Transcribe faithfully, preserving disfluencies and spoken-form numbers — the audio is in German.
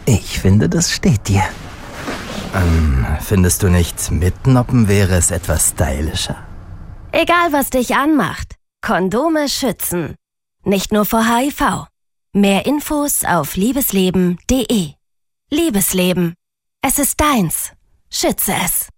Ich finde, das steht dir. Ähm, findest du nicht, mitnoppen wäre es etwas stylischer? Egal, was dich anmacht. Kondome schützen. Nicht nur vor H I V. Mehr Infos auf liebesleben punkt de. Liebesleben. Es ist deins. Schütze es.